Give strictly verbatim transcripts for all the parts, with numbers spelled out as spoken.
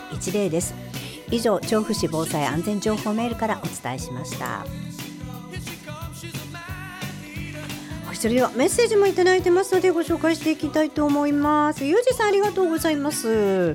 いちぜろです。以上、調布市防災安全情報メールからお伝えしました。それではメッセージもいただいてますのでご紹介していきたいと思います。ゆうじさん、ありがとうございます。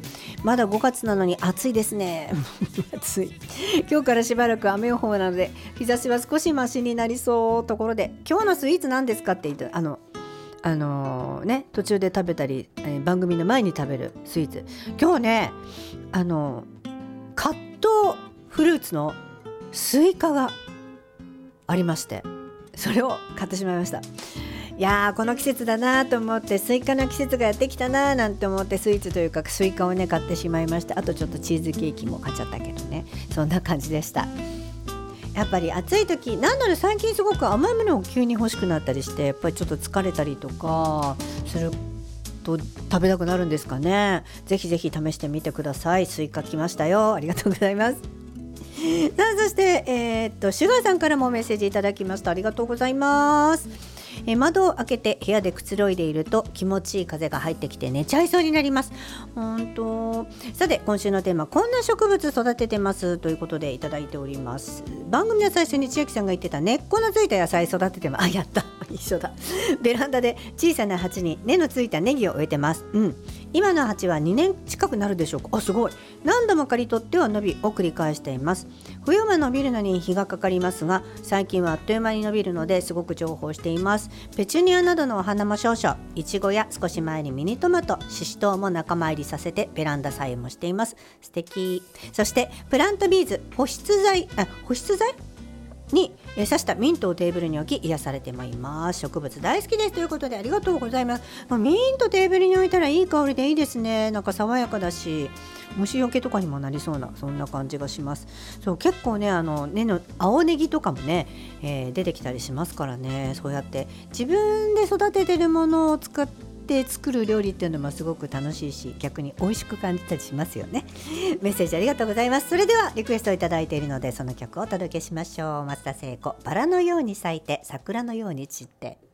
まだごがつなのに暑いですね暑い。今日からしばらく雨予報なので日差しは少しマシになりそう。ところで今日のスイーツ何ですかって言ってあのあのー、ね途中で食べたり、えー、番組の前に食べるスイーツ、今日ねあのカットフルーツのスイカがありまして、それを買ってしまいました。いやー、この季節だなと思って、スイカの季節がやってきたななんて思って、スイーツというかスイカをね買ってしまいました。あとちょっとチーズケーキも買っちゃったけどね、そんな感じでした。やっぱり暑い時なんだろう、最近すごく甘いものを急に欲しくなったりして、やっぱりちょっと疲れたりとかすると食べたくなるんですかね。ぜひぜひ試してみてください。スイカ来ましたよ。ありがとうございます。さあ、そして、えー、っとシュガーさんからもメッセージいただきました。ありがとうございます。え窓を開けて部屋でくつろいでいると気持ちいい風が入ってきて寝ちゃいそうになります。本当。さて、今週のテーマ、こんな植物育ててますということでいただいております。番組の最初に千秋さんが言ってた根っこのついた野菜育ててます。あ、やった一緒だ。ベランダで小さな鉢に根のついたネギを植えてます。うん、今の鉢はにねん近くなるでしょうか。あ、すごい。何度も刈り取っては伸びを繰り返しています。冬は伸びるのに日がかかりますが、最近はあっという間に伸びるのですごく重宝しています。ペチュニアなどのお花も少々、イチゴや少し前にミニトマト、シシトウも仲間入りさせてベランダ菜園もしています。素敵。そしてプラントビーズ、保湿剤あ保湿剤に刺したミントをテーブルに置き癒されてもいます。植物大好きですということでありがとうございます。ミントテーブルに置いたらいい香りでいいですね。なんか爽やかだし、虫除けとかにもなりそうな、そんな感じがします。そう、結構ね、あの根の青ネギとかもね、えー、出てきたりしますからね。そうやって自分で育ててるものを使って作る料理っていうのもすごく楽しいし、逆に美味しく感じたりしますよね。メッセージありがとうございます。それではリクエストをいただいているので、その曲をお届けしましょう。松田聖子、バラのように咲いて桜のように散って。